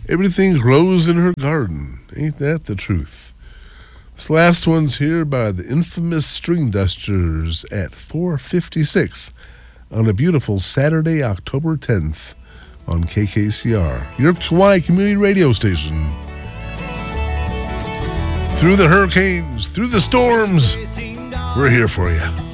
Everything grows in her garden. Ain't that the truth? This last one's here by the infamous String Dusters at 4:56 on a beautiful Saturday, October 10th on KKCR, your Kauai community radio station. Through the hurricanes, through the storms, we're here for you.